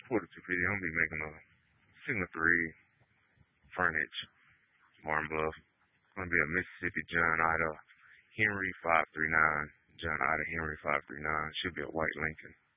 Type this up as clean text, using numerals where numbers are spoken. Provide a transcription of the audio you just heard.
4250. I'm gonna be making a Signal 3 frontage, Martin Bluff. Gonna be a Mississippi John Ida Henry 539. John Ida Henry 539. Should be a white Lincoln.